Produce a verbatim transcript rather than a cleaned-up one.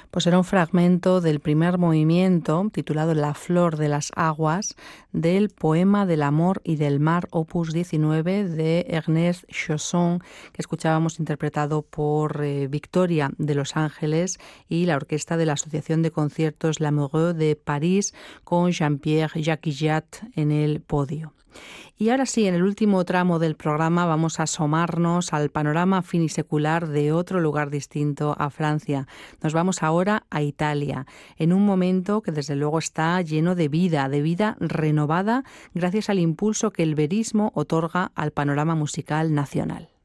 Pues era un fragmento del primer movimiento, titulado La flor de las aguas, del Poema del amor y del mar, opus diecinueve, de Ernest Chausson, que escuchábamos interpretado por eh, Victoria de Los Ángeles y la orquesta de la Asociación de Conciertos Lamoureux de París, con Jean-Pierre Jacquillat en el podio. Y ahora sí, en el último tramo del programa vamos a asomarnos al panorama finisecular de otro lugar distinto a Francia. Nos vamos ahora a Italia, en un momento que desde luego está lleno de vida, de vida renovada, gracias al impulso que el verismo otorga al panorama musical nacional.